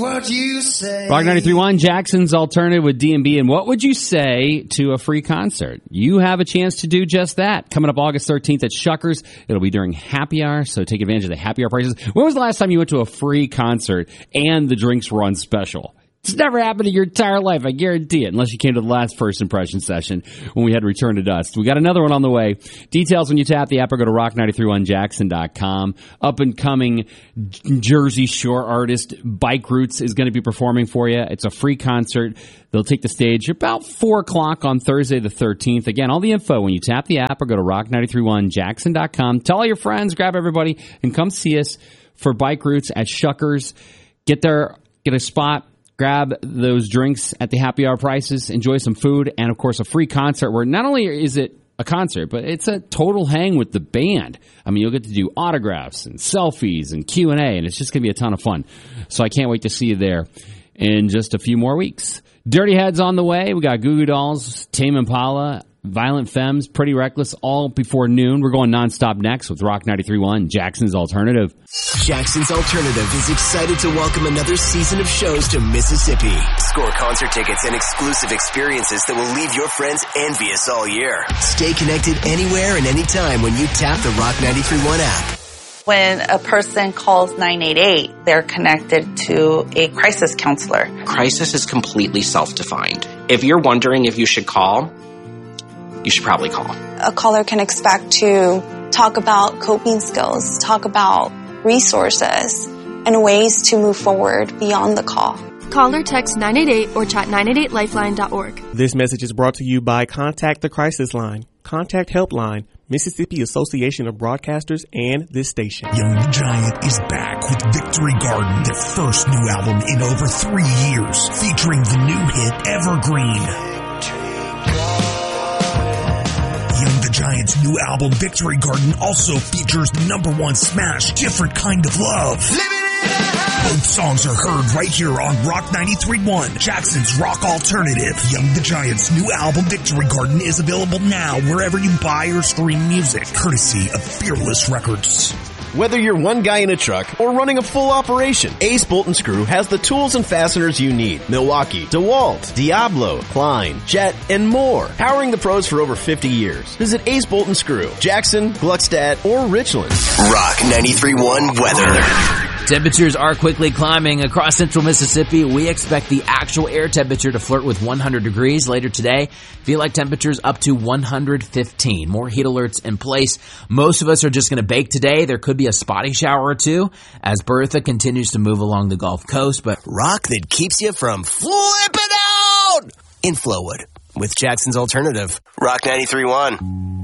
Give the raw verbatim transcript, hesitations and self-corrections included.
what you say. Rock ninety-three point one, Jackson's Alternative with D and B. And what would you say to a free concert? You have a chance to do just that. Coming up August thirteenth at Shuckers. It'll be during happy hour, so take advantage of the happy hour prices. When was the last time you went to a free concert and the drinks were on special? It's never happened in your entire life, I guarantee it, unless you came to the last first impression session when we had Return to Dust. We got another one on the way. Details when you tap the app or go to rock nine three one jackson dot com. Up-and-coming Jersey Shore artist Bike Roots is going to be performing for you. It's a free concert. They'll take the stage about four o'clock on Thursday the thirteenth. Again, all the info when you tap the app or go to rock nine three one jackson dot com. Tell all your friends, grab everybody, and come see us for Bike Roots at Shuckers. Get there, get a spot. Grab those drinks at the happy hour prices, enjoy some food, and, of course, a free concert where not only is it a concert, but it's a total hang with the band. I mean, you'll get to do autographs and selfies and Q and A, and it's just going to be a ton of fun. So I can't wait to see you there in just a few more weeks. Dirty Heads on the way. We got Goo Goo Dolls, Tame Impala, Violent Femmes, Pretty Reckless, all before noon. We're going nonstop next with Rock ninety-three point one, Jackson's Alternative. Jackson's Alternative is excited to welcome another season of shows to Mississippi. Score concert tickets and exclusive experiences that will leave your friends envious all year. Stay connected anywhere and anytime when you tap the Rock ninety-three point one app. When a person calls nine eight eight, they're connected to a crisis counselor. Crisis is completely self-defined. If you're wondering if you should call, you should probably call. A caller can expect to talk about coping skills, talk about resources, and ways to move forward beyond the call. Call or text nine eight eight or chat nine eight eight lifeline dot org. This message is brought to you by Contact the Crisis Line, Contact Helpline, Mississippi Association of Broadcasters, and this station. Young the Giant is back with Victory Garden, their first new album in over three years, featuring the new hit Evergreen. Young the Giant's new album, Victory Garden, also features the number one smash, Different Kind of Love. Both songs are heard right here on Rock ninety-three point one, Jackson's Rock Alternative. Young the Giant's new album, Victory Garden, is available now wherever you buy or stream music, courtesy of Fearless Records. Whether you're one guy in a truck or running a full operation, Ace Bolt and Screw has the tools and fasteners you need. Milwaukee, DeWalt, Diablo, Klein, Jet, and more. Powering the pros for over fifty years. Visit Ace Bolt and Screw, Jackson, Gluckstadt, or Richland. Rock ninety-three point one weather. Temperatures are quickly climbing across central Mississippi. We expect the actual air temperature to flirt with one hundred degrees later today. Feel like temperatures up to one hundred fifteen. More heat alerts in place. Most of us are just going to bake today. There could be a spotty shower or two as Bertha continues to move along the Gulf Coast. But rock that keeps you from flipping out in Flowwood with Jackson's Alternative. Rock ninety-three point one.